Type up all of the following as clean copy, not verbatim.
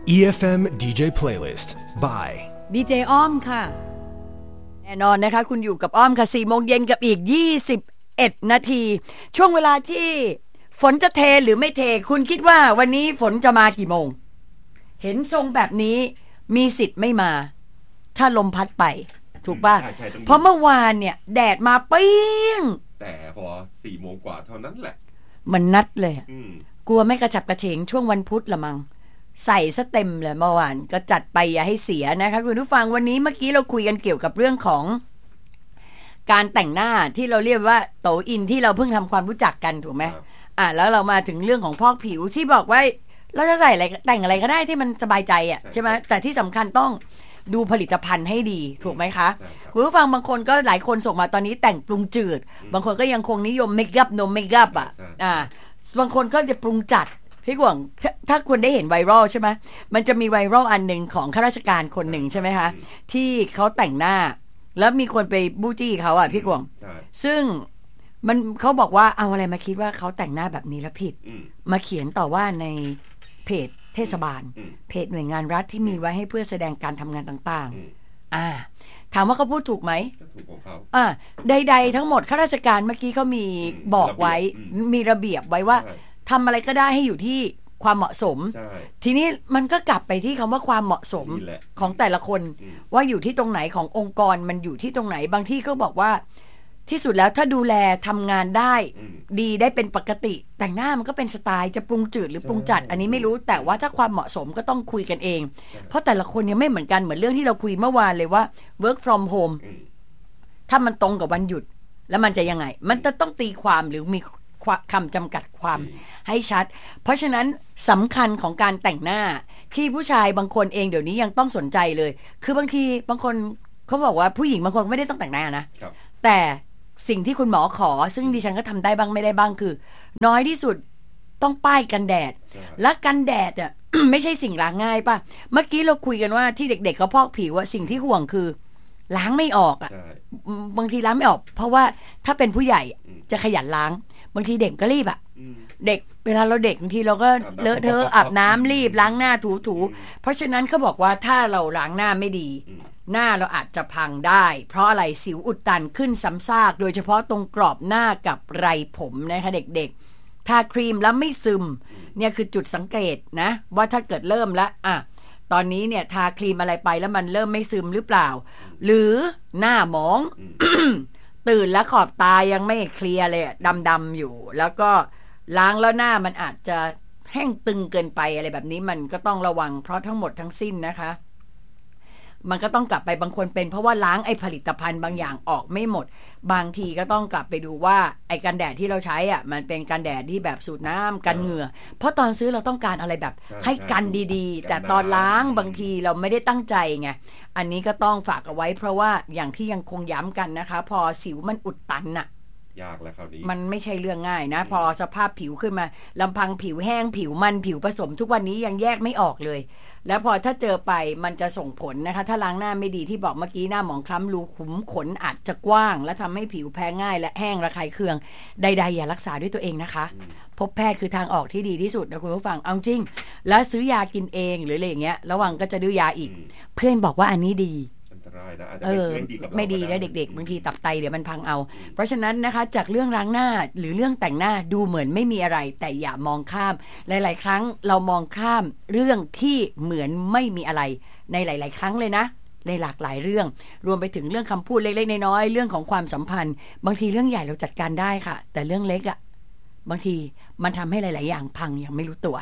EFM DJ Playlist by DJ อ้อมค่ะแน่นอนนะคะคุณอยู่กับอ้อมค่ะ 4 โมงเย็นกับอีก21นาทีช่วงเวลาที่ฝนจะเทหรือไม่เทคุณคิดว่าวันนี้ฝนจะมากี่โมงเห็นทรงแบบนี้มีสิทธิ์ไม่มาถ้าลมพัดไปถูกป่ะเพราะเมื่อวานเนี่ยแดดมาเปี้ยงแต่พอ4 โมงกว่าเท่านั้นแหละมันนัดเลยกลัวไม่กระฉับกระเฉงช่วงวันพุธละมั้งใส่ซะเต็มเลยเมื่อวานก็จัดไปอย่าให้เสียนะคะคุณผู้ฟังวันนี้เมื่อกี้เราคุยกันเกี่ยวกับเรื่องของการแต่งหน้าที่เราเรียกว่าโตอินที่เราเพิ่งทำความรู้จักกันถูกไหมแล้วเรามาถึงเรื่องของพอกผิวที่บอกว่าเราจะใส่อะไรแต่งอะไรก็ได้ที่มันสบายใจอ่ะใช่ไหมแต่ที่สำคัญต้องดูผลิตภัณฑ์ให้ดีถูกไหมคะคุณผู้ฟังบางคนก็หลายคนส่งมาตอนนี้แต่งปรุงจืดบางคนก็ยังคงนิยมเมคอัพโนเมคอัพบางคนก็จะปรุงจัดพี่กวางถ้าคุณได้เห็นไวรัลใช่ไหมมันจะมีไวรัลอันหนึ่งของข้าราชการคนหนึ่งใช่ไหมคะที่เขาแต่งหน้าแล้วมีคนไปบู้จี้เขาอ่ะพี่กวางซึ่งมันเขาบอกว่าเอาอะไรมาคิดว่าเขาแต่งหน้าแบบนี้แล้วผิดมาเขียนต่อว่าในเพจเทศบาลเพจหน่วยงานรัฐที่มีไว้ให้เพื่อแสดงการทำงานต่างๆถามว่าเขาพูดถูกไหมถูกของเขาใดๆทั้งหมดข้าราชการเมื่อกี้เขามีบอกไว้มีระเบียบไว้ว่าทำอะไรก็ได้ให้อยู่ที่ความเหมาะสมทีนี้มันก็กลับไปที่คำว่าความเหมาะสมของแต่ละคนว่าอยู่ที่ตรงไหนขององค์กรมันอยู่ที่ตรงไหนบางที่ก็บอกว่าที่สุดแล้วถ้าดูแลทำงานได้ดีได้เป็นปกติแต่งหน้ามันก็เป็นสไตล์จะปรุงจืดหรือปรุงจัดอันนี้ไม่รู้แต่ว่าถ้าความเหมาะสมก็ต้องคุยกันเองเพราะแต่ละคนเนี่ยไม่เหมือนกันเหมือนเรื่องที่เราคุยเมื่อวานเลยว่า work from home ถ้ามันตรงกับวันหยุดแล้วมันจะยังไงมันจะต้องตีความหรือมีคำจำกัดความให้ชัดเพราะฉะนั้นสำคัญของการแต่งหน้าที่ผู้ชายบางคนเองเดี๋ยวนี้ยังต้องสนใจเลยคือบางทีบางคนเขาบอกว่าผู้หญิงบางคนไม่ได้ต้องแต่งหน้านะแต่สิ่งที่คุณหมอขอซึ่งดิฉันก็ทำได้บ้างไม่ได้บ้างคือน้อยที่สุดต้องป้ายกันแดดและกันแดดอ่ะ ไม่ใช่สิ่งล้างง่ายป่ะเมื่อกี้เราคุยกันว่าที่เด็กๆเขาพอกผิวว่าสิ่งที่ห่วงคือล้างไม่ออกอ่ะบางทีล้างไม่ออกเพราะว่าถ้าเป็นผู้ใหญ่จะขยันล้างบางทีเด็กก็รีบอ่ะเด็กเวลาเราเด็กบางทีเราก็เลอะเทอะอาบน้ำรีบล้างหน้าถูเพราะฉะนั้นเขาบอกว่าถ้าเราล้างหน้าไม่ดีหน้าเราอาจจะพังได้เพราะอะไรสิวอุดตันขึ้นซ้ำซากโดยเฉพาะตรงกรอบหน้ากับไรผมนะคะเด็กๆทาครีมแล้วไม่ซึมเนี่ยคือจุดสังเกตนะว่าถ้าเกิดเริ่มแล้วตอนนี้เนี่ยทาครีมอะไรไปแล้วมันเริ่มไม่ซึมหรือเปล่าหรือหน้าหมอง ตื่นแล้วขอบตายังไม่เคลียร์เลยดำๆอยู่แล้วก็ล้างแล้วหน้ามันอาจจะแห้งตึงเกินไปอะไรแบบนี้มันก็ต้องระวังเพราะทั้งหมดทั้งสิ้นนะคะมันก็ต้องกลับไปบางคนเป็นเพราะว่าล้างไอ้ผลิตภัณฑ์บางอย่างออกไม่หมดบางทีก็ต้องกลับไปดูว่าไอ้กันแดดที่เราใช้มันเป็นกันแดดที่แบบสูตรน้ำกันเหงื่อเพราะตอนซื้อเราต้องการอะไรแบบให้กันดีๆแต่ตอนล้างบางทีเราไม่ได้ตั้งใจไงอันนี้ก็ต้องฝากเอาไว้เพราะว่าอย่างที่ยังคงย้ำกันนะคะพอสิวมันอุดตันยากแล้วคราวนี้มันไม่ใช่เรื่องง่ายนะพอสภาพผิวขึ้นมาลำพังผิวแห้งผิวมันผิวผสมทุกวันนี้ยังแยกไม่ออกเลยแล้วพอถ้าเจอไปมันจะส่งผลนะคะถ้าล้างหน้าไม่ดีที่บอกเมื่อกี้หน้าหมองคล้ำรูขุมขนอาจจะกว้างและทำให้ผิวแพ้ง่ายและแห้งระคายเคืองใดๆอย่ารักษาด้วยตัวเองนะคะพบแพทย์คือทางออกที่ดีที่สุดนะคุณผู้ฟังเอาจริงแล้วซื้อยากินเองหรืออะไรอย่างเงี้ยระวังก็จะดื้อยาอีกเพื่อนบอกว่าอันนี้ดีไม่ดีแล้วเด็กๆบางทีตับไตเดี๋ยวมันพังเอาเพราะฉะนั้นนะคะจากเรื่องล้างหน้าหรือเรื่องแต่งหน้าดูเหมือนไม่มีอะไรแต่อย่ามองข้ามหลายๆครั้งเรามองข้ามเรื่องที่เหมือนไม่มีอะไรในหลายๆครั้งเลยนะในหลากหลายเรื่องรวมไปถึงเรื่องคำพูดเล็กๆน้อยๆเรื่องของความสัมพันธ์บางทีเรื่องใหญ่เราจัดการได้ค่ะแต่เรื่องเล็กบางทีมันทำให้หลายๆอย่างพังอย่างไม่รู้ตัว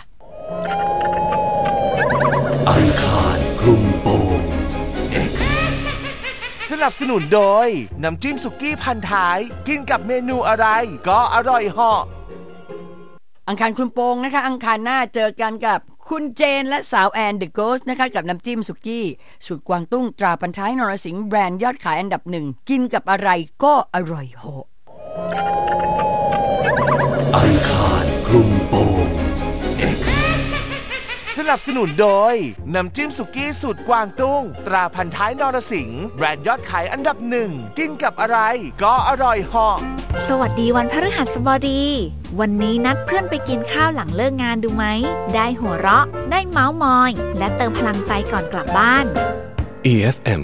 อังคารคลุมโปงสนับสนุนโดยน้ำจิ้มสุกี้พันท้ายกินกับเมนูอะไรก็อร่อยเหาะอังคารคลุมโปงนะคะอังคารหน้าเจอกันกับคุณเจนและสาวแอนเดอะโกสต์นะคะกับน้ำจิ้มสุกี้สูตรกวางตุ้งตราพันท้ายนรสิงห์แบรนด์ยอดขายอันดับ1กินกับอะไรก็อร่อยเหาะอังคารคลุมโปงสสนับสนุนโดยน้ำจิ้มสุกี้สูตรกวางตุ้งตราพันท้ายนรสิงห์แบรนด์ยอดขายอันดับหนึ่งกินกับอะไรก็อร่อยเหาะสวัสดีวันพฤหัสบดีวันนี้นัดเพื่อนไปกินข้าวหลังเลิกงานดูไหมได้หัวเราะได้เม้ามอยและเติมพลังใจก่อนกลับบ้าน EFM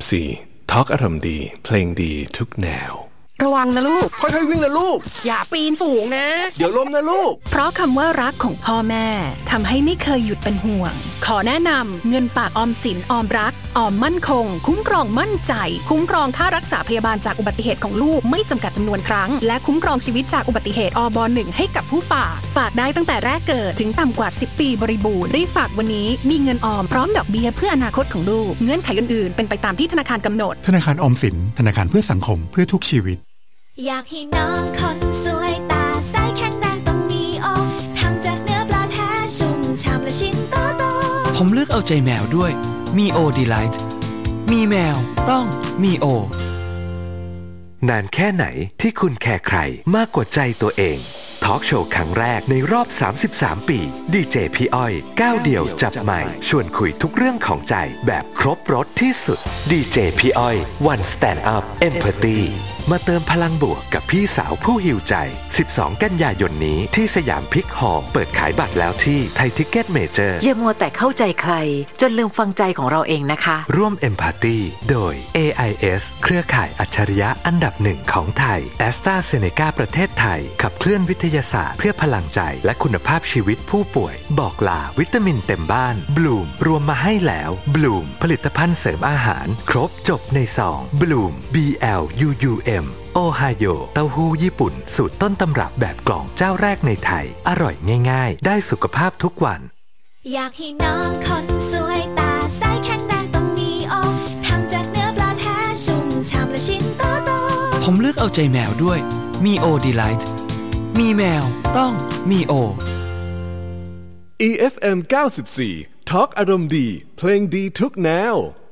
94 Talk อารมณ์ดีเพลงดีทุกแนวระวังนะลูกค่อยๆวิ่งนะลูกอย่าปีนสูงนะเดี๋ยวล้มนะลูกเพราะคำว่ารักของพ่อแม่ทำให้ไม่เคยหยุดเป็นห่วงขอแนะนำเงินฝากออมสินออมรักออมมั่นคงคุ้มครองมั่นใจคุ้มครองค่ารักษาพยาบาลจากอุบัติเหตุของลูกไม่จำกัดจำนวนครั้งและคุ้มครองชีวิตจากอุบัติเหตุอบ.1 ให้กับผู้ฝากได้ตั้งแต่แรกเกิดถึงต่ำกว่า10ปีบริบูรณ์รีบฝากวันนี้มีเงินออมพร้อมดอกเบี้ยเพื่ออนาคตของลูกเงื่อนไขอื่นๆเป็นไปตามที่ธนาคารกำหนดธนาคารออมสินธนาคารเพื่อสังคมเพื่อทุกชีวิตอยากให้น้องคนสวยตาใสแข็งแรงต้องมีโอทำจากเนื้อปลาแท้ชุ่มฉ่ำและชิ้นโตๆผมเลือกเอาใจแมวด้วยมีโอดีไลท์มีแมวต้องมีโอนานแค่ไหนที่คุณแคร์ใครมากกว่าใจตัวเองทอล์กโชว์ครั้งแรกในรอบ33ปีดีเจพี่อ้อยก้าวเดี่ยวจับไมค์ชวนคุยทุกเรื่องของใจแบบครบรสที่สุดดีเจพี่อ้อย One Stand Up Empathy มาเติมพลังบวกกับพี่สาวผู้หิวใจ12กันยายนนี้ที่สยามพิกฮอลล์เปิดขายบัตรแล้วที่ไทยทิกเก็ตเมเจอร์อย่ามัวแต่เข้าใจใครจนลืมฟังใจของเราเองนะคะร่วม Empathy โดย AIS เครือข่ายอัจฉริยะอันดับหนึ่งของไทย AstraZeneca ประเทศไทยขับเคลื่อนวิทยาศาสตร์เพื่อพลังใจและคุณภาพชีวิตผู้ป่วยบอกลาวิตามินเต็มบ้านบลูมรวมมาให้แล้วบลูมผลิตภัณฑ์เสริมอาหารครบจบในซองบลูม BLUUM โอไฮโอเต้าหู้ญี่ปุ่นสูตรต้นตำรับแบบกล่องเจ้าแรกในไทยอร่อยง่ายๆได้สุขภาพทุกวันอยากให้น้องคนสวยตาใสแข็งแรงต้องมีโอทำจากเนื้อปลาแท้ชุ่มฉ่ำและชิ้นโตๆผมเลือกเอาใจแมวด้วยมีโอดีไลท์มีแมวต้องมีโอ EFM 94 Talk อารมณ์ดีเพลงดีทุกแนว